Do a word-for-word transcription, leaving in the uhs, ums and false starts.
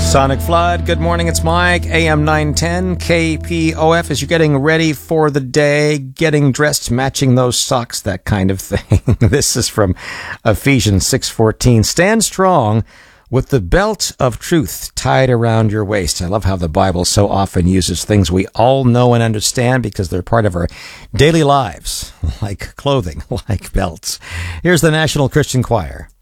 Sonic Flood, good morning, it's Mike, A M nine ten, K P O F. As you're getting ready for the day, getting dressed, matching those socks, that kind of thing. This is from Ephesians six fourteen. Stand strong with the belt of truth tied around your waist. I love how the Bible so often uses things we all know and understand because they're part of our daily lives, like clothing, like belts. Here's the National Christian Choir.